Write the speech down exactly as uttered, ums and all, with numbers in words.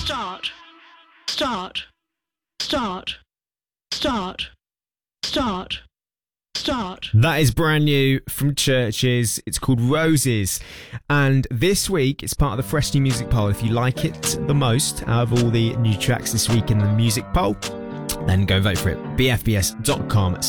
Start. Start. Start. Start. Start. Start. That is brand new from Churches. It's called Roses. And this week, it's part of the Fresh New Music Poll. If you like it the most out of all the new tracks this week in the music poll, then go vote for it. b f b s dot com